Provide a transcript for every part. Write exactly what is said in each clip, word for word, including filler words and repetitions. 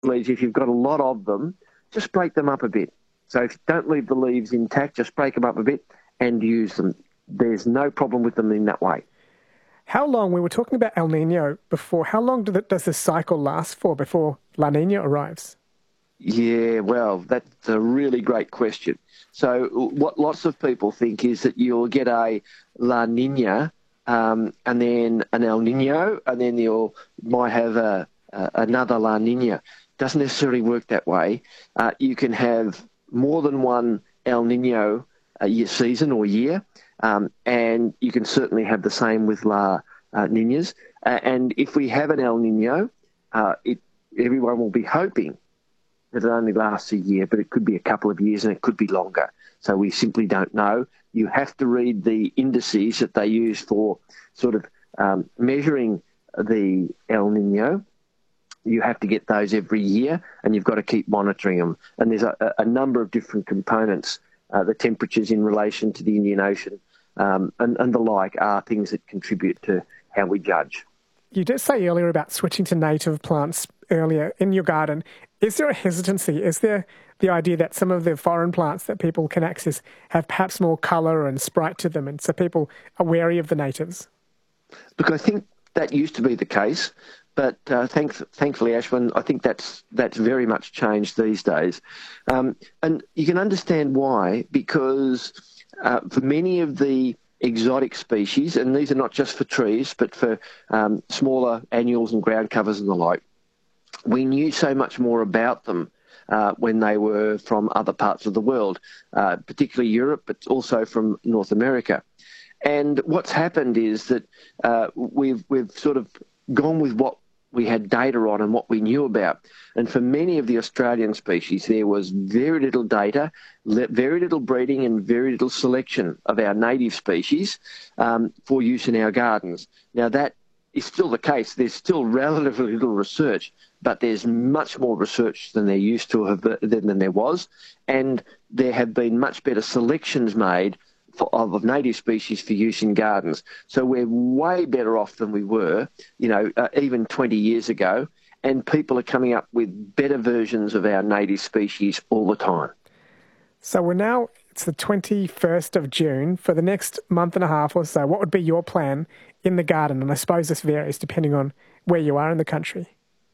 leaves, if you've got a lot of them, just break them up a bit. So if, don't leave the leaves intact, just break them up a bit and use them. There's no problem with them in that way. How long, we were talking about El Nino before, how long does this cycle last for before La Nina arrives? Yeah, well, that's a really great question. So what lots of people think is that you'll get a La Nina um, and then an El Nino, and then you might have a, a, another La Nina. Doesn't necessarily work that way. Uh, you can have more than one El Nino a year, season or year, um, and you can certainly have the same with La uh, Ninas. Uh, and if we have an El Nino, uh, it, everyone will be hoping that it only lasts a year, but it could be a couple of years and it could be longer. So we simply don't know. You have to read the indices that they use for sort of um, measuring the El Nino. You have to get those every year, and you've got to keep monitoring them. And there's a, a number of different components. Uh, the temperatures in relation to the Indian Ocean um, and, and the like are things that contribute to how we judge. You did say earlier about switching to native plants earlier in your garden. Is there a hesitancy? Is there the idea that some of the foreign plants that people can access have perhaps more colour and sprite to them, and so people are wary of the natives? Look, I think that used to be the case, but uh, thanks, thankfully, Ashwin, I think that's that's very much changed these days. Um, and you can understand why, because uh, for many of the exotic species, and these are not just for trees, but for um, smaller annuals and ground covers and the like, we knew so much more about them uh, when they were from other parts of the world, uh, particularly Europe, but also from North America. And what's happened is that uh, we've we've sort of gone with what we had data on and what we knew about. And for many of the Australian species, there was very little data, very little breeding and very little selection of our native species um, for use in our gardens. Now, that is still the case. There's still relatively little research, but there's much more research than there used to have than, than there was. And there have been much better selections made For, of native species for use in gardens. So we're way better off than we were, you know, uh, even twenty years ago, and people are coming up with better versions of our native species all the time. So we're now, it's the twenty-first of June. For the next month and a half or so, what would be your plan in the garden? And I suppose this varies depending on where you are in the country.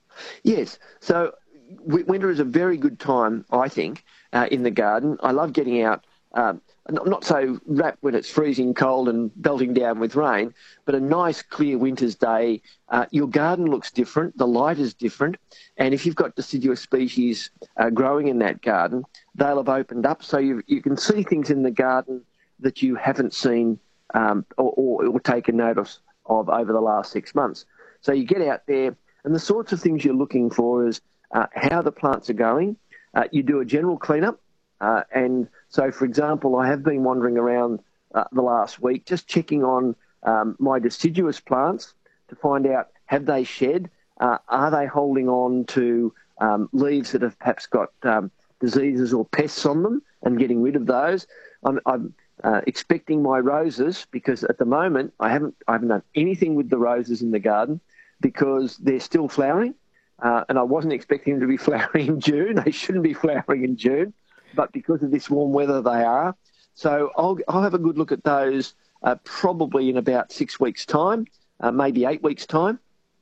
Yes. So winter is a very good time, I think, uh, in the garden. I love getting out. Um, Not so wrapped when it's freezing cold and belting down with rain, but a nice clear winter's day. Uh, your garden looks different, the light is different, and if you've got deciduous species uh, growing in that garden, they'll have opened up, so you, you can see things in the garden that you haven't seen um, or, or, or taken notice of over the last six months. So you get out there, and the sorts of things you're looking for is uh, how the plants are going. Uh, you do a general cleanup. Uh, and so, for example, I have been wandering around uh, the last week just checking on um, my deciduous plants to find out, have they shed? Uh, are they holding on to um, leaves that have perhaps got um, diseases or pests on them and getting rid of those? I'm, I'm uh, expecting my roses, because at the moment I haven't, I haven't done anything with the roses in the garden because they're still flowering. Uh, and I wasn't expecting them to be flowering in June. They shouldn't be flowering in June. But because of this warm weather, they are. So I'll, I'll have a good look at those uh, probably in about six weeks' time, uh, maybe eight weeks' time,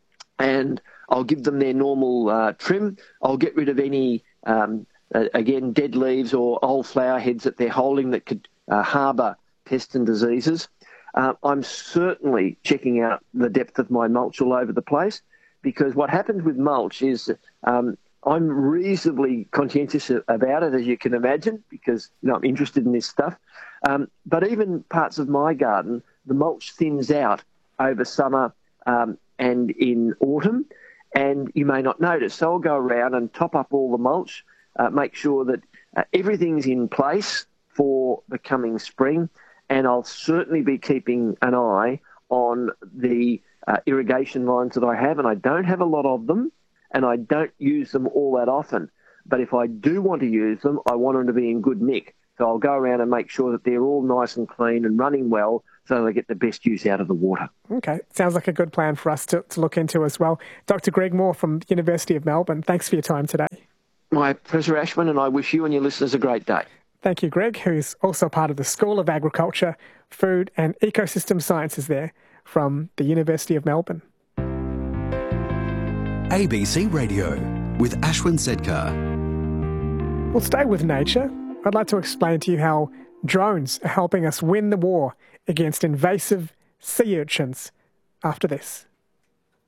and I'll give them their normal uh, trim. I'll get rid of any, um, uh, again, dead leaves or old flower heads that they're holding that could uh, harbour pests and diseases. Uh, I'm certainly checking out the depth of my mulch all over the place, because what happens with mulch is um, I'm reasonably conscientious about it, as you can imagine, because you know I'm interested in this stuff. Um, but even parts of my garden, the mulch thins out over summer um, and in autumn, and you may not notice. So I'll go around and top up all the mulch, uh, make sure that uh, everything's in place for the coming spring, and I'll certainly be keeping an eye on the uh, irrigation lines that I have, and I don't have a lot of them, and I don't use them all that often. But if I do want to use them, I want them to be in good nick. So I'll go around and make sure that they're all nice and clean and running well so they get the best use out of the water. Okay, sounds like a good plan for us to, to look into as well. Doctor Greg Moore from the University of Melbourne, thanks for your time today. My pleasure, Ashwin, and I wish you and your listeners a great day. Thank you, Greg, who's also part of the School of Agriculture, Food and Ecosystem Sciences there from the University of Melbourne. A B C Radio with Ashwin Sedkar. We'll stay with nature. I'd like to explain to you how drones are helping us win the war against invasive sea urchins after this.